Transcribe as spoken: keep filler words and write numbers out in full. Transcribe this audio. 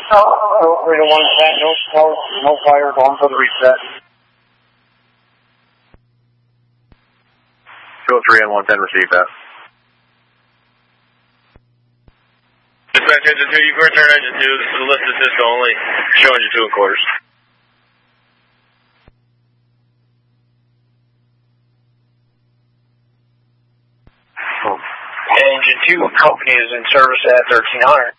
Oh, we don't want that. No, no, no fire going for the reset. two oh three and one ten, receive that. Dispatch engine two, you can return engine two. This is a lift assist only, showing you two and quarters. Engine two company is in service at thirteen hundred.